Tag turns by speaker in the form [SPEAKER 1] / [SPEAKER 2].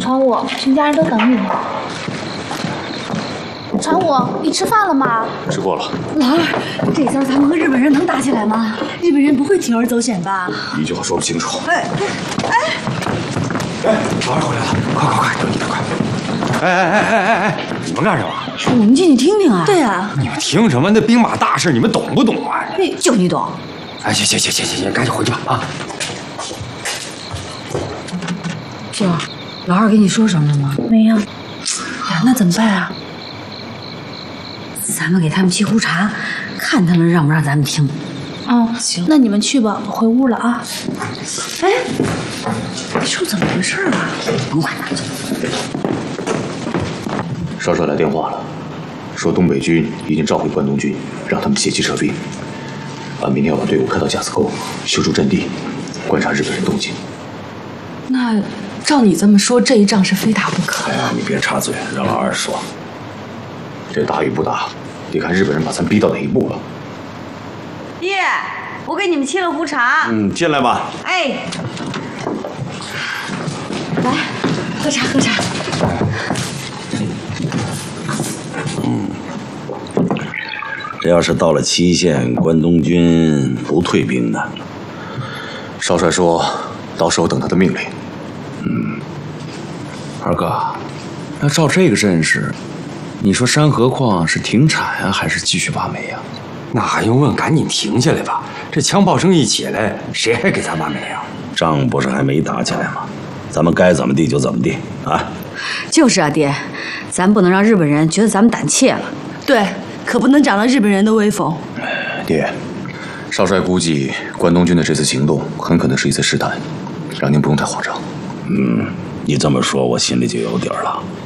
[SPEAKER 1] 常武，全家人都等你呢。常武，你吃饭了吗？
[SPEAKER 2] 吃过了。
[SPEAKER 3] 老二，这下咱们和日本人能打起来吗？日本人不会铤而走险吧？
[SPEAKER 2] 一句话说不清楚。
[SPEAKER 4] 哎，老二回来了，快，等你的快！哎，你们干什么？
[SPEAKER 3] 我们进去听听啊。对呀，
[SPEAKER 4] 你们听什么？那兵马大事你们懂不懂啊？
[SPEAKER 3] 就你懂。
[SPEAKER 4] 哎，行，赶紧回去吧啊！
[SPEAKER 3] 秀儿，老二跟你说什么了吗？
[SPEAKER 1] 没有。
[SPEAKER 3] 呀，那怎么办啊？咱们给他们沏壶茶，看他们让不让咱们听。
[SPEAKER 1] 哦，行，那你们去吧，我回屋了啊。
[SPEAKER 3] 哎，你说怎么回事啊？甭管他。
[SPEAKER 2] 少帅来电话了，说东北军已经召回关东军，让他们借机撤兵。俺明天要把队伍开到架子沟，修筑阵地，观察日本人动静。
[SPEAKER 5] 那照你这么说，这一仗是非打不可。
[SPEAKER 4] 哎呀，你别插嘴，让老二说。
[SPEAKER 2] 这打与不打，得看日本人把咱逼到哪一步了。
[SPEAKER 6] 爹，我给你们沏了壶茶。
[SPEAKER 4] 进来吧。
[SPEAKER 6] 哎，
[SPEAKER 3] 来，喝茶。
[SPEAKER 7] 这要是到了期限，关东军不退兵呢？
[SPEAKER 2] 少帅说，到时候等他的命令。
[SPEAKER 8] 二哥，那照这个阵势，你说山河矿是停产啊，还是继续挖煤呀？
[SPEAKER 4] 那还用问？赶紧停下来吧！这枪炮声一起来，谁还给咱挖煤啊？
[SPEAKER 7] 仗不是还没打起来吗？咱们该怎么地就怎么地啊！
[SPEAKER 3] 就是啊，爹，咱不能让日本人觉得咱们胆怯了。
[SPEAKER 5] 对，可不能长了日本人的威风。
[SPEAKER 2] 爹，少帅估计关东军的这次行动很可能是一次试探，让您不用太慌张。
[SPEAKER 7] 你这么说，我心里就有底儿了。